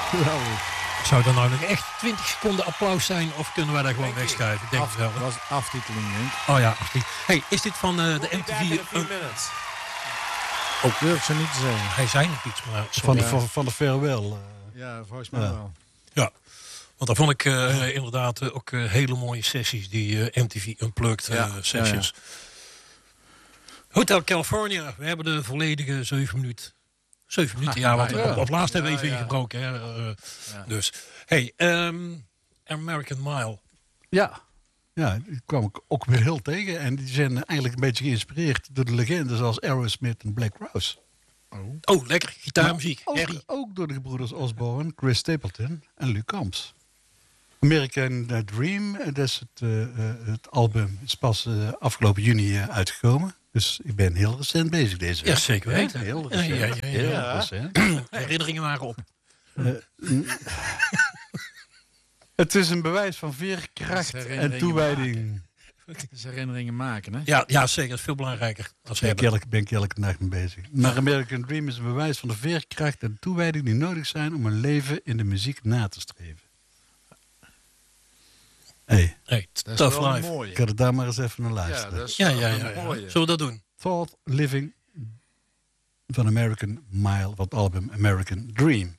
Geweldig. Zou er nou nog echt 20 seconden applaus zijn of kunnen wij daar gewoon wegschuiven? Ik denk het wel. Dat was aftiteling, denk ik. Oh ja, hey, is dit van de MTV? Ook durf ze niet te zeggen. Hij zei nog iets, maar sorry. Van de farewell. Ja, volgens mij wel. Ja, want daar vond ik inderdaad ook hele mooie sessies, die MTV Unplugged sessions. Ja. Hotel California, we hebben de volledige 7 minuten. 7 minuten, ja, want op laatst hebben we even ingebroken. Hè, Dus, hey, American Mile. Ja, die kwam ik ook weer heel tegen. En die zijn eigenlijk een beetje geïnspireerd door de legendes als Aerosmith en Black Rose. Oh, lekker gitaarmuziek. Ook door de gebroeders Osborne, Chris Stapleton en Luc Combs. American Dream, dat is het album, is pas afgelopen juni uitgekomen. Dus ik ben heel recent bezig deze week. Ja, zeker weten. Heel recent. Heel recent. Herinneringen waren op. Het is een bewijs van veerkracht en toewijding. Dus herinneringen maken, hè? Ja, zeker. Dat is veel belangrijker. Ben ik elke nacht mee bezig. Maar American Dream is een bewijs van de veerkracht en toewijding die nodig zijn om een leven in de muziek na te streven. Hey, dat tough is wel life. mooi. Ik ga er daar maar eens even naar luisteren. Ja, dat is mooi. Zullen we dat doen? Thought Living van American Mile, van het album American Dream.